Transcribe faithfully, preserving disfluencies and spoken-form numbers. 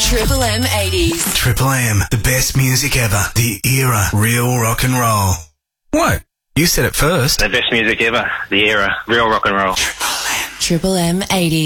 Triple M eighties. Triple M, the best music ever. The era, real rock and roll. What? You said it first. The best music ever. The era, real rock and roll. Triple M eighties.